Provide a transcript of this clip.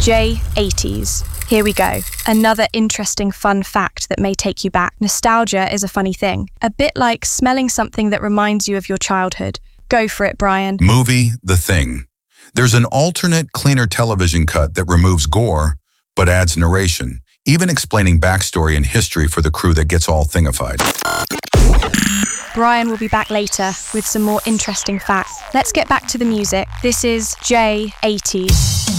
J80s. Here we go. Another interesting fun fact that may take you back. Nostalgia is a funny thing. A bit like smelling something that reminds you of your childhood. Go for it, Brian. Movie The Thing. There's an alternate, cleaner television cut that removes gore, but adds narration, even explaining backstory and history for the crew that gets all thingified. Brian will be back later with some more interesting facts. Let's get back to the music. This is J80s.